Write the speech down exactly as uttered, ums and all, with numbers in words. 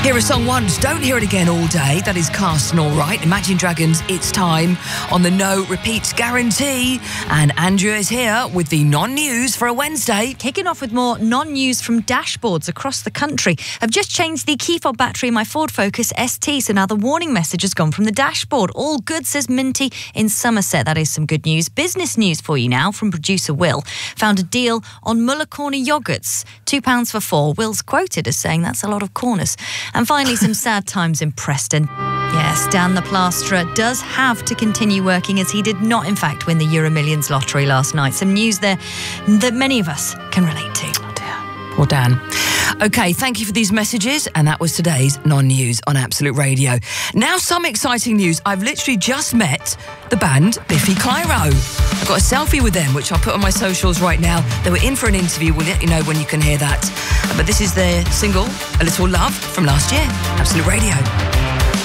Hear a song once, don't hear it again all day. That is Carsten All Right. Imagine Dragons, It's Time on the No Repeats Guarantee. And Andrea is here with the non-news for a Wednesday. Kicking off with more non-news from dashboards across the country. I've just changed the key fob battery in my Ford Focus S T, so now the warning message has gone from the dashboard. All good, says Minty in Somerset. That is some good news. Business news for you now from producer Will. Found a deal on Muller Corner yogurts. Two pounds for four. Will's quoted as saying that's a lot of corners. And finally, some sad times in Preston. Yes, Dan the Plasterer does have to continue working, as he did not, in fact, win the Euro Millions lottery last night. Some news there that many of us can relate to. Oh dear. Poor Dan. OK, thank you for these messages. And that was today's non-news on Absolute Radio. Now some exciting news. I've literally just met the band Biffy Clyro. I've got a selfie with them, which I'll put on my socials right now. They were in for an interview. We'll let you know when you can hear that. But this is their single, A Little Love, from last year. Absolute Radio.